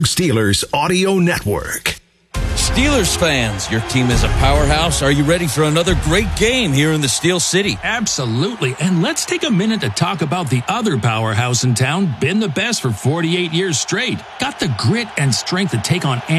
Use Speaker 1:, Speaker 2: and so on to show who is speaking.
Speaker 1: Steelers Audio Network.
Speaker 2: Steelers fans, your team is a powerhouse. Are you ready for another great game here in the Steel City?
Speaker 3: Absolutely. And let's take a minute to talk about the other powerhouse in town, been the best for 48 years straight. Got the grit and strength to take on